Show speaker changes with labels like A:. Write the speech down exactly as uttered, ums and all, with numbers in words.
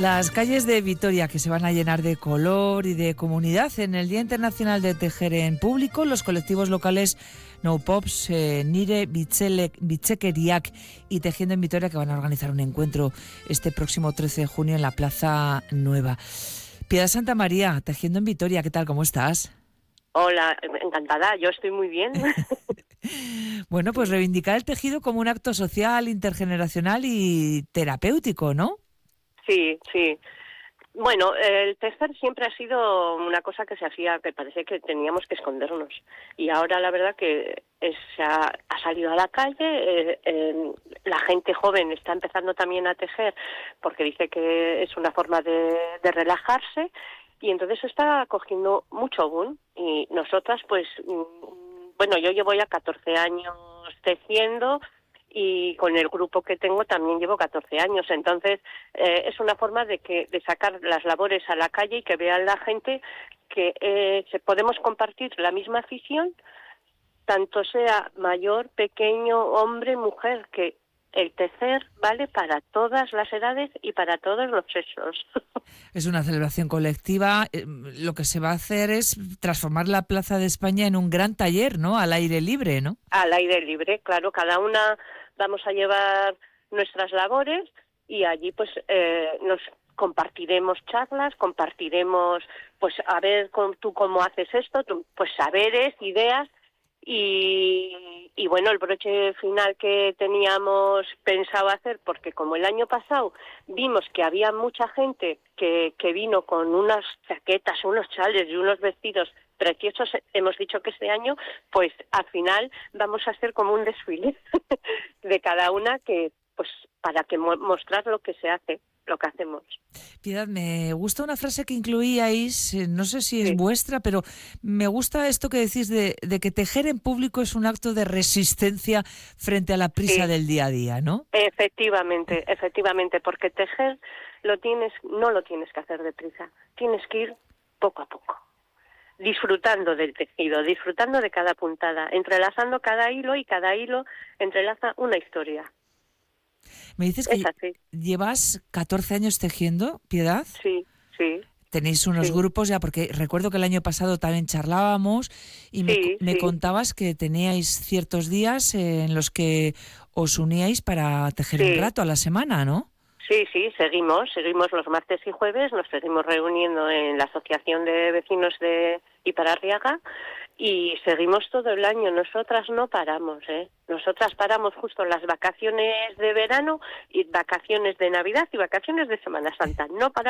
A: Las calles de Vitoria, que se van a llenar de color y de comunidad en el Día Internacional de Tejer en Público, los colectivos locales No Pops, eh, Nire, Bitzelek, Bitzekeriak y Tejiendo en Vitoria, que van a organizar un encuentro este próximo trece de junio en la Plaza Nueva. Piedad Santa María, Tejiendo en Vitoria, ¿qué tal? ¿Cómo estás?
B: Hola, encantada, yo estoy muy bien.
A: Bueno, pues reivindicar el tejido como un acto social, intergeneracional y terapéutico, ¿no?
B: Sí, sí. Bueno, el tejer siempre ha sido una cosa que se hacía, que parece que teníamos que escondernos. Y ahora la verdad que es, ha, ha salido a la calle, eh, eh, la gente joven está empezando también a tejer porque dice que es una forma de, de relajarse, y entonces está cogiendo mucho boom. Y nosotras, pues, bueno, yo llevo ya catorce años tejiendo, y con el grupo que tengo también llevo catorce años, entonces eh, es una forma de que de sacar las labores a la calle y que vean la gente que eh, se, podemos compartir la misma afición, tanto sea mayor, pequeño, hombre, mujer, que el tejer vale para todas las edades y para todos los sexos.
A: Es una celebración colectiva. Lo que se va a hacer es transformar la Plaza de España en un gran taller, ¿no? Al aire libre, ¿no?
B: Al aire libre, claro, cada una vamos a llevar nuestras labores y allí pues eh, nos compartiremos charlas, compartiremos, pues a ver con, tú cómo haces esto, tú, pues saberes, ideas. Y, y bueno, el broche final que teníamos pensado hacer, porque como el año pasado vimos que había mucha gente que, que vino con unas chaquetas, unos chales y unos vestidos preciosos, hemos dicho que este año, pues al final vamos a hacer como un desfile de cada una, que pues para que mo- mostrar lo que se hace, lo que hacemos.
A: Piedad, me gusta una frase que incluíais, eh, no sé si es
B: Sí.
A: vuestra, pero me gusta esto que decís de, de que tejer en público es un acto de resistencia frente a la prisa
B: Sí.
A: del día a día, ¿no?
B: Efectivamente, efectivamente, porque tejer lo tienes, no lo tienes que hacer deprisa, tienes que ir poco a poco, disfrutando del tejido, disfrutando de cada puntada, entrelazando cada hilo, y cada hilo entrelaza una historia.
A: Me dices
B: Es
A: que
B: así.
A: llevas catorce años tejiendo, Piedad.
B: Sí, sí,
A: Tenéis unos
B: sí,
A: grupos ya, porque recuerdo que el año pasado también charlábamos y me,
B: sí,
A: me
B: sí,
A: contabas que teníais ciertos días en los que os uníais para tejer un
B: sí.
A: rato a la semana, ¿no?
B: Sí, sí, seguimos, seguimos los martes y jueves, nos seguimos reuniendo en la Asociación de Vecinos de Iparralde, y seguimos todo el año. Nosotras no paramos, ¿eh? Nosotras paramos justo las vacaciones de verano y vacaciones de Navidad y vacaciones de Semana Santa. No paramos.